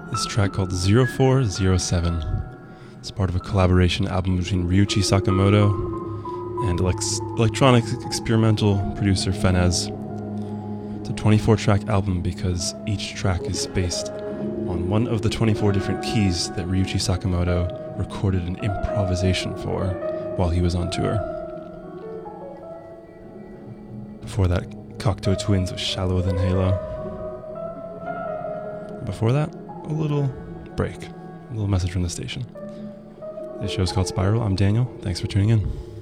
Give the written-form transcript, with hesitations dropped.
This track called 0407. It's part of a collaboration album between Ryuichi Sakamoto and electronic experimental producer Fenez. It's a 24-track album because each track is based on one of the 24 different keys that Ryuichi Sakamoto recorded an improvisation for while he was on tour. Before that, Cocteau Twins with Shallower Than Halo. Before that, a little break. A little message from the station. This show's called Spiral. I'm Daniel. Thanks for tuning in.